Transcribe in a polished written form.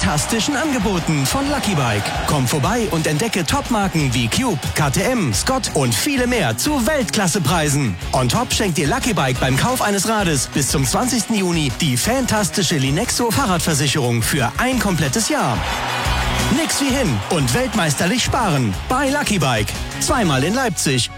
fantastischen Angeboten von Lucky Bike. Komm vorbei und entdecke Topmarken wie Cube, KTM, Scott und viele mehr zu Weltklassepreisen. On top schenkt dir Lucky Bike beim Kauf eines Rades bis zum 20. Juni die fantastische Linexo Fahrradversicherung für ein komplettes Jahr. Nix wie hin und weltmeisterlich sparen bei Lucky Bike. Zweimal in Leipzig